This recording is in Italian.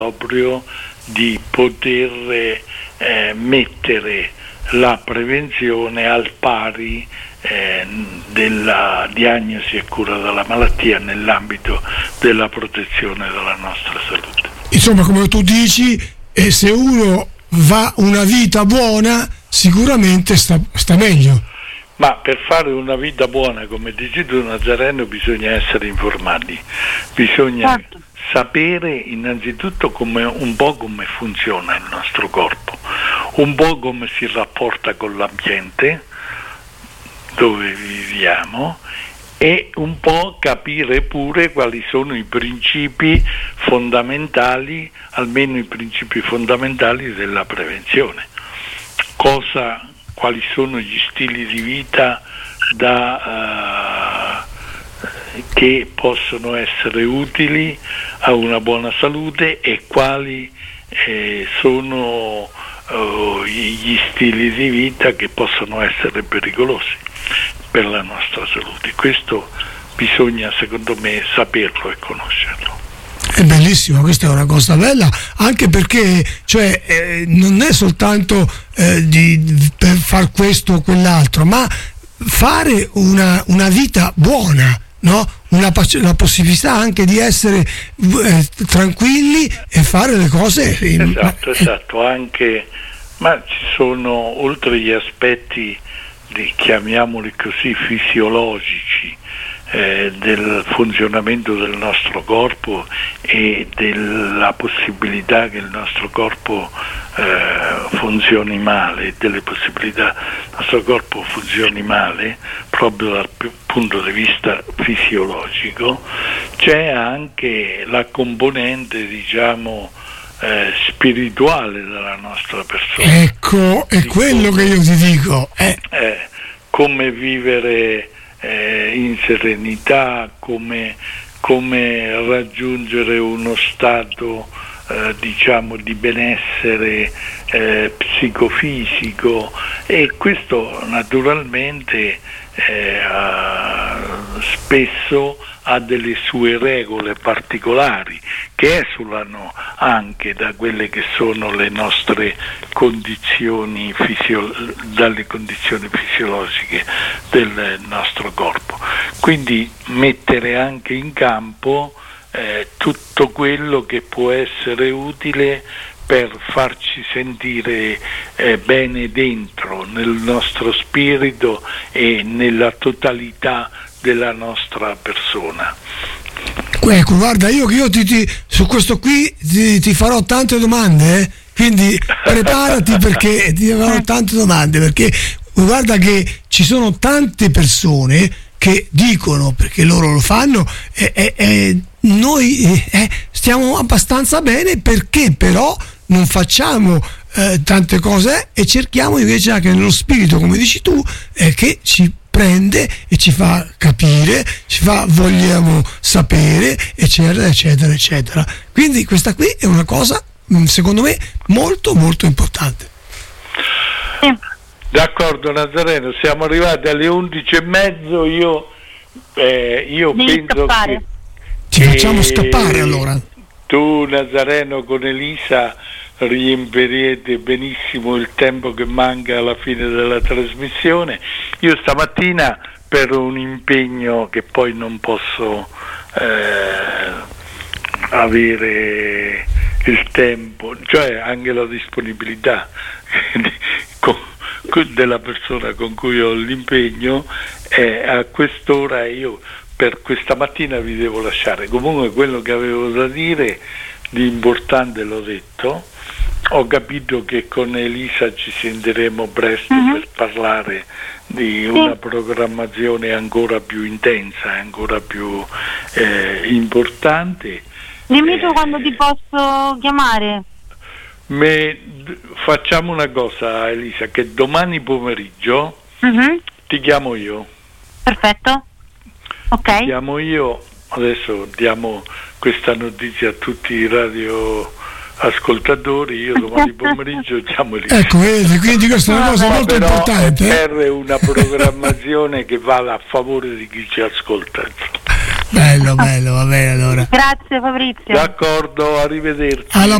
proprio di poter mettere la prevenzione al pari della diagnosi e cura della malattia nell'ambito della protezione della nostra salute. Insomma, come tu dici, se uno va una vita buona sicuramente sta meglio. Ma per fare una vita buona, come dici tu, Nazareno, bisogna essere informati, bisogna sapere innanzitutto un po' come funziona il nostro corpo, un po' come si rapporta con l'ambiente dove viviamo e un po' capire pure quali sono i principi fondamentali, almeno i principi fondamentali della prevenzione. Quali sono gli stili di vita che possono essere utili a una buona salute e quali sono gli stili di vita che possono essere pericolosi per la nostra salute. Questo bisogna, secondo me, saperlo e conoscerlo. È bellissimo, questa è una cosa bella, anche perché non è soltanto per far questo o quell'altro, ma fare una vita buona, no? La possibilità anche di essere tranquilli e fare le cose. Esatto, anche, ma ci sono, oltre gli aspetti chiamiamoli così, fisiologici, del funzionamento del nostro corpo e della possibilità che il nostro corpo funzioni male, delle possibilità che il nostro corpo funzioni male proprio dal punto di vista fisiologico, c'è anche la componente, diciamo, spirituale della nostra persona. Ecco, è quello che io ti dico. Come vivere in serenità, come raggiungere uno stato diciamo di benessere psicofisico, e questo naturalmente spesso ha delle sue regole particolari che esulano anche da quelle che sono le nostre condizioni dalle condizioni fisiologiche del nostro corpo. Quindi mettere anche in campo tutto quello che può essere utile per farci sentire bene dentro, nel nostro spirito e nella totalità della nostra persona. Ecco, guarda, io su questo qui ti farò tante domande, quindi preparati perché ti farò tante domande, perché guarda che ci sono tante persone che dicono, perché loro lo fanno, noi stiamo abbastanza bene, perché però non facciamo tante cose e cerchiamo invece anche nello spirito, come dici tu, che ci prende e ci fa capire, vogliamo sapere, eccetera eccetera eccetera. Quindi questa qui è una cosa, secondo me, molto molto importante. D'accordo, Nazareno, siamo arrivati alle 11:30, io penso che ci facciamo scappare allora. Tu, Nazareno, con Elisa riempirete benissimo il tempo che manca alla fine della trasmissione. Io stamattina, per un impegno che poi non posso avere il tempo, cioè anche la disponibilità della persona con cui ho l'impegno, a quest'ora io per questa mattina vi devo lasciare. Comunque quello che avevo da dire di importante l'ho detto. Ho capito che con Elisa ci sentiremo presto per parlare di una programmazione ancora più intensa, ancora più importante. Dimmi tu quando ti posso chiamare. Facciamo una cosa, Elisa, che domani pomeriggio ti chiamo io. Perfetto. Ok. Ti chiamo io, adesso diamo questa notizia a tutti i radio ascoltatori, io domani pomeriggio chiamo Elisa. Ecco, vedi, quindi questa è una cosa molto importante. Per una programmazione che vada a favore di chi ci ascolta. Bello, va bene allora. Grazie Fabrizio. D'accordo, arrivederci. Alla